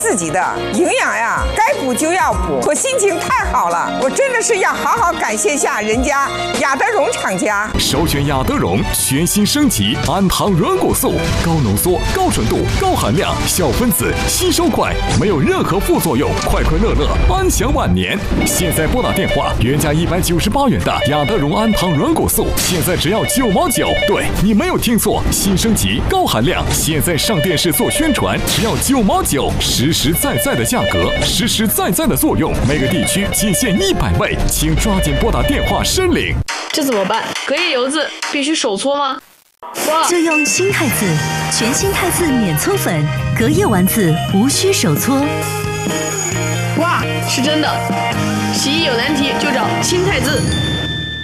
自己的营养呀，该补就要补。我心情太好了，我真的是要好好感谢下人家雅德荣厂家。 首选雅德荣全新升级氨糖软骨素，高浓缩、高纯度、高含量，小分子吸收快，没有任何副作用，快快乐乐，安享晚年。现在拨打电话，原价198元的雅德荣氨糖软骨素，现在只要9毛9。对，你没有听错，新升级高含量，现在上电视做宣传，只要9毛9，实实在在的价格，实实在在的作用，每个地区仅限100位，请抓紧拨打电话申领。 这怎么办？隔夜油渍必须手搓吗？ 就用新汰渍，全新汰渍免搓粉，隔夜丸子无需手搓。 哇，是真的！洗衣有难题就找新汰渍。